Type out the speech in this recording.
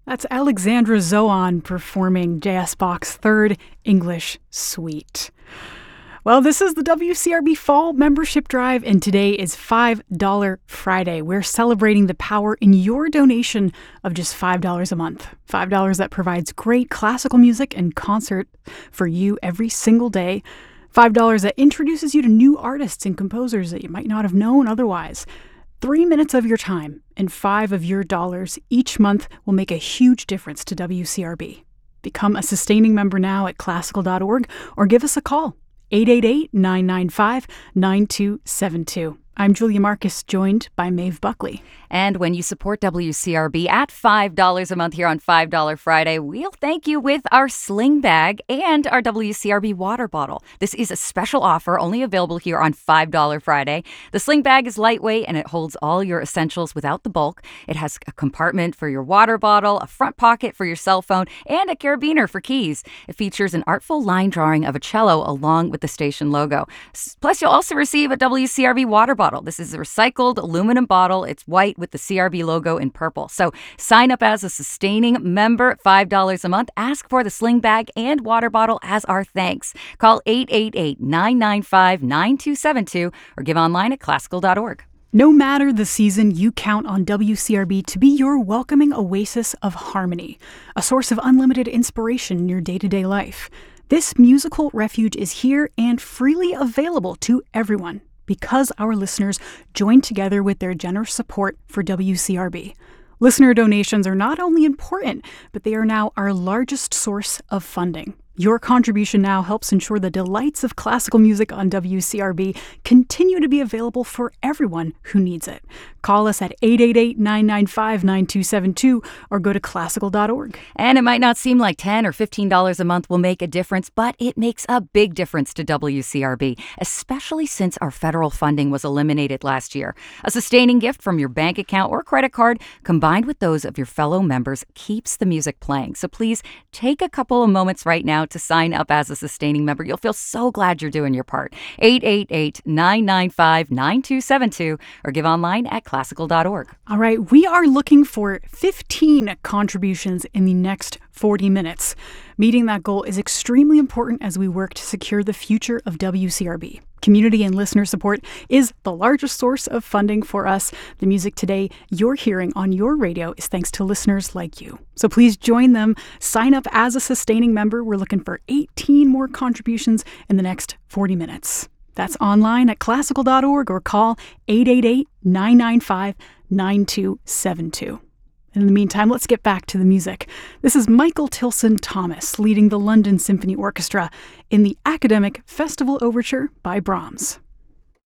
That's Alexandra Zohan performing J.S. Bach's Third English Suite. Well, this is the WCRB Fall Membership Drive, and today is $5 Friday. We're celebrating the power in your donation of just $5 a month. $5 that provides great classical music and concert for you every single day. $5 that introduces you to new artists and composers that you might not have known otherwise. 3 minutes of your time and 5 of your dollars each month will make a huge difference to WCRB. Become a sustaining member now at classical.org or give us a call, 888-995-9272. I'm Julia Marcus, joined by Maeve Buckley. And when you support WCRB at $5 a month here on $5 Friday, we'll thank you with our sling bag and our WCRB water bottle. This is a special offer only available here on $5 Friday. The sling bag is lightweight and it holds all your essentials without the bulk. It has a compartment for your water bottle, a front pocket for your cell phone, and a carabiner for keys. It features an artful line drawing of a cello along with the station logo. Plus, you'll also receive a WCRB water bottle. This is a recycled aluminum bottle. It's white with the CRB logo in purple. So sign up as a sustaining member at $5 a month. Ask for the sling bag and water bottle as our thanks. Call 888-995-9272 or give online at classical.org. No matter the season, you count on WCRB to be your welcoming oasis of harmony, a source of unlimited inspiration in your day-to-day life. This musical refuge is here and freely available to everyone, because our listeners join together with their generous support for WCRB. Listener donations are not only important, but they are now our largest source of funding. Your contribution now helps ensure the delights of classical music on WCRB continue to be available for everyone who needs it. Call us at 888-995-9272 or go to classical.org. And it might not seem like $10 or $15 a month will make a difference, but it makes a big difference to WCRB, especially since our federal funding was eliminated last year. A sustaining gift from your bank account or credit card combined with those of your fellow members keeps the music playing. So please take a couple of moments right now to sign up as a sustaining member. You'll feel so glad you're doing your part. 888-995-9272 or give online at classical.org. All right, we are looking for 15 contributions in the next 40 minutes. Meeting that goal is extremely important as we work to secure the future of WCRB. Community and listener support is the largest source of funding for us. The music today you're hearing on your radio is thanks to listeners like you. So please join them. Sign up as a sustaining member. We're looking for 18 more contributions in the next 40 minutes. That's online at classical.org or call 888-995-9272. In the meantime, let's get back to the music. This is Michael Tilson Thomas leading the London Symphony Orchestra in the Academic Festival Overture by Brahms.